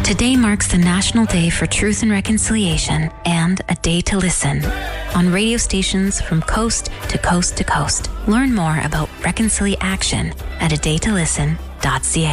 Today marks the National Day for Truth and Reconciliation and a Day to Listen on radio stations from coast to coast to coast. Learn more about Reconciliation at adaytolisten.ca.